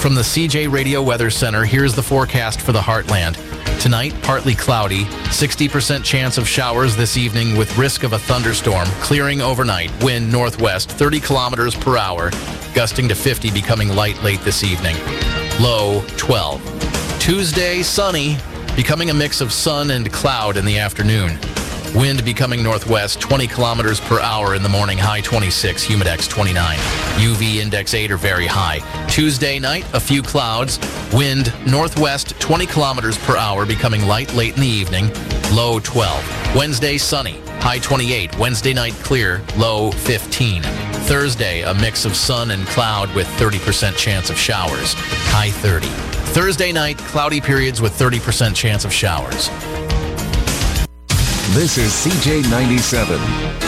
From the CJ Radio Weather Center, here's the forecast for the Heartland. Tonight, partly cloudy, 60% chance of showers this evening with risk of a thunderstorm, clearing overnight, wind northwest 30 kilometers per hour, gusting to 50, becoming light late this evening. Low 12. Tuesday, sunny, becoming a mix of sun and cloud in the afternoon. Wind becoming northwest 20 kilometers per hour in the morning, high 26, humidex 29. UV index 8 or very high. Tuesday night, a few clouds. Wind northwest 20 kilometers per hour, becoming light late in the evening, low 12. Wednesday, sunny, high 28. Wednesday night, clear, low 15. Thursday, a mix of sun and cloud with 30% chance of showers, high 30. Thursday night, cloudy periods with 30% chance of showers. This is CJ97.